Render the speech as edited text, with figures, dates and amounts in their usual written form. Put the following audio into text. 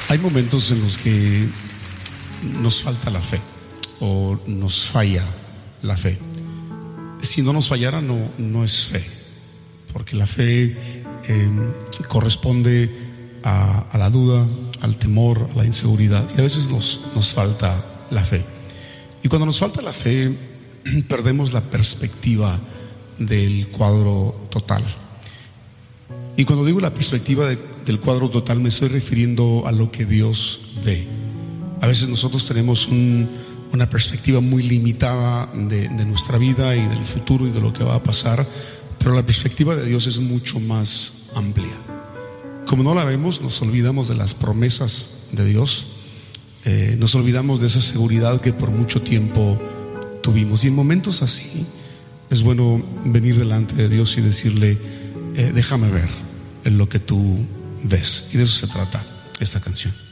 Hay momentos en los que nos falta la fe o nos falla la fe. Si no nos fallara, no es fe, porque la fe corresponde a la duda, al temor, a la inseguridad, y a veces nos falta la fe. Y cuando nos falta la fe, perdemos la perspectiva del cuadro total. Y cuando digo la perspectiva del cuadro total, me estoy refiriendo a lo que Dios ve. A veces nosotros tenemos una perspectiva muy limitada de nuestra vida y del futuro y de lo que va a pasar, pero la perspectiva de Dios es mucho más amplia. Como no la vemos, nos olvidamos de las promesas de Dios, nos olvidamos de esa seguridad que por mucho tiempo tuvimos. Y en momentos así es bueno venir delante de Dios y decirle: déjame ver en lo que tú ves. Y de eso se trata esta canción.